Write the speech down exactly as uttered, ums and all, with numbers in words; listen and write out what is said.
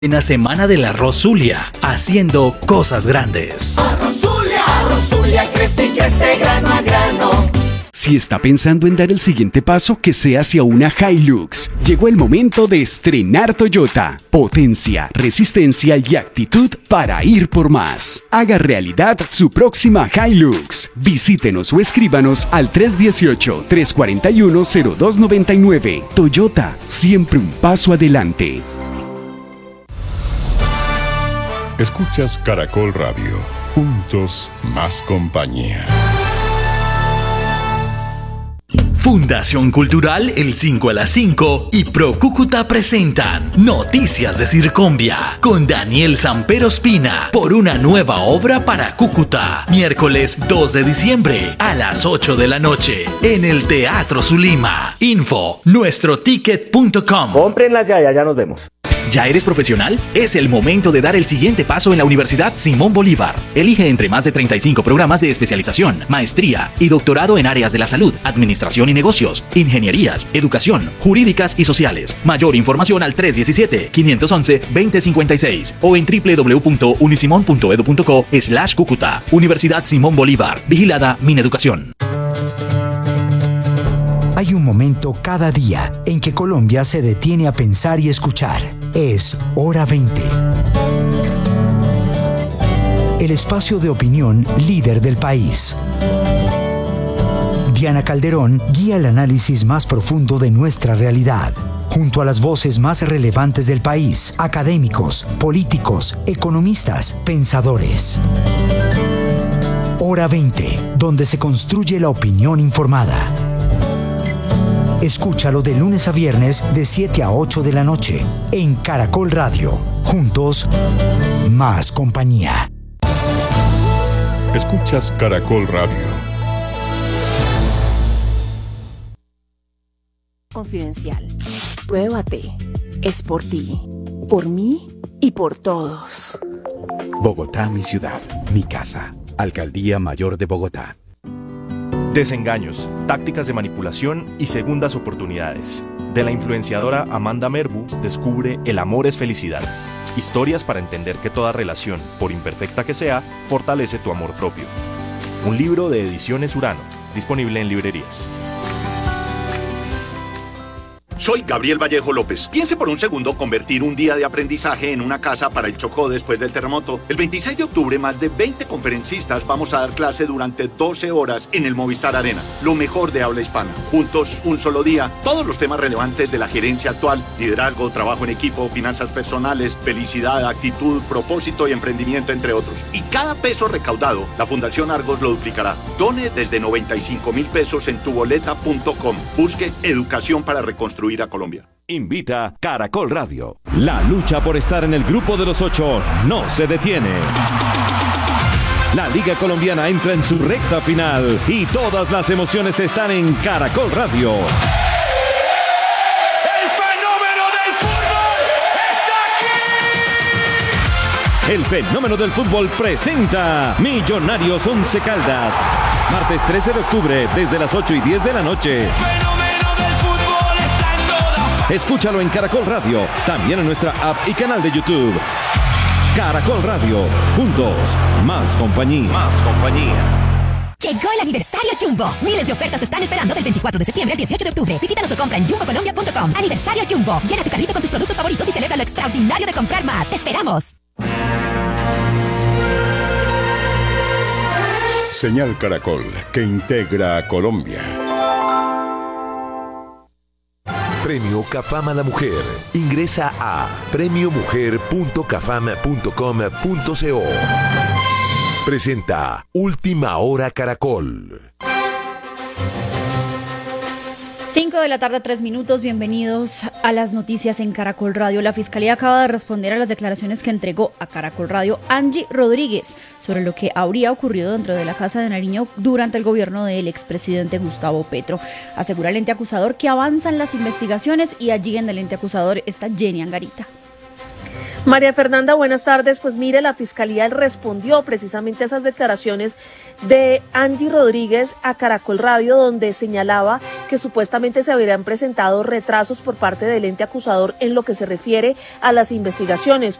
En la semana del arroz Zulia, haciendo cosas grandes. Arroz Zulia, arroz Zulia, crece y crece grano a grano. Si está pensando en dar el siguiente paso, que sea hacia una Hilux. Llegó el momento de estrenar Toyota. Potencia, resistencia y actitud para ir por más. Haga realidad su próxima Hilux. Visítenos o escríbanos al tres uno ocho, tres cuatro uno, cero dos nueve nueve. Toyota, siempre un paso adelante. Escuchas Caracol Radio. Juntos, más compañía. Fundación Cultural El cinco a las cinco y Pro Cúcuta presentan Noticias de Circombia con Daniel Sampero Espina por una nueva obra para Cúcuta. Miércoles dos de diciembre a las ocho de la noche en el Teatro Zulima. Info nuestro ticket punto com. Cómprenlas ya, ya, ya nos vemos. ¿Ya eres profesional? Es el momento de dar el siguiente paso en la Universidad Simón Bolívar. Elige entre más de treinta y cinco programas de especialización, maestría y doctorado en áreas de la salud, administración y negocios, ingenierías, educación, jurídicas y sociales. Mayor información al tres uno siete, cinco uno uno, dos cero cinco seis o en doble u doble u doble u punto unisimon punto edu punto co slash Cúcuta. Universidad Simón Bolívar. Vigilada Mineducación. Hay un momento cada día en que Colombia se detiene a pensar y escuchar. Es Hora veinte. El espacio de opinión líder del país. Diana Calderón guía el análisis más profundo de nuestra realidad, junto a las voces más relevantes del país, académicos, políticos, economistas, pensadores. Hora veinte, donde se construye la opinión informada. Escúchalo de lunes a viernes de siete a ocho de la noche en Caracol Radio. Juntos, más compañía. Escuchas Caracol Radio. Confidencial. Pruébate. Es por ti, por mí y por todos. Bogotá, mi ciudad, mi casa. Alcaldía Mayor de Bogotá. Desengaños, tácticas de manipulación y segundas oportunidades. De la influenciadora Amanda Merbu descubre El amor es felicidad. Historias para entender que toda relación, por imperfecta que sea, fortalece tu amor propio. Un libro de Ediciones Urano, disponible en librerías. Soy Gabriel Vallejo López. Piense por un segundo convertir un día de aprendizaje en una casa para el Chocó después del terremoto. El veintiséis de octubre, más de veinte conferencistas vamos a dar clase durante doce horas en el Movistar Arena. Lo mejor de habla hispana. Juntos, un solo día. Todos los temas relevantes de la gerencia actual. Liderazgo, trabajo en equipo, finanzas personales, felicidad, actitud, propósito y emprendimiento, entre otros. Y cada peso recaudado, la Fundación Argos lo duplicará. Done desde noventa y cinco mil pesos en tuboleta punto com. Busque educación para reconstruir a Colombia. Invita Caracol Radio. La lucha por estar en el grupo de los ocho no se detiene. La Liga Colombiana entra en su recta final y todas las emociones están en Caracol Radio. ¡El fenómeno del fútbol está aquí! El fenómeno del fútbol presenta Millonarios Once Caldas. Martes trece de octubre desde las ocho y diez de la noche. Escúchalo en Caracol Radio, también en nuestra app y canal de YouTube. Caracol Radio, juntos, más compañía. Más compañía. Llegó el aniversario Jumbo. Miles de ofertas te están esperando del veinticuatro de septiembre al dieciocho de octubre. Visítanos o compra en jumbo colombia punto com. Aniversario Jumbo. Llena tu carrito con tus productos favoritos y celebra lo extraordinario de comprar más. ¡Te esperamos! Señal Caracol, que integra a Colombia. Premio Cafam a la Mujer. Ingresa a premio mujer punto cafam punto com punto co. Presenta Última Hora Caracol. cinco de la tarde, tres minutos. Bienvenidos a las noticias en Caracol Radio. La Fiscalía acaba de responder a las declaraciones que entregó a Caracol Radio Angie Rodríguez sobre lo que habría ocurrido dentro de la Casa de Nariño durante el gobierno del expresidente Gustavo Petro. Asegura el ente acusador que avanzan las investigaciones y allí en el ente acusador está Jenny Angarita. María Fernanda, buenas tardes. Pues mire, la Fiscalía respondió precisamente a esas declaraciones de Angie Rodríguez a Caracol Radio, donde señalaba que supuestamente se habrían presentado retrasos por parte del ente acusador en lo que se refiere a las investigaciones.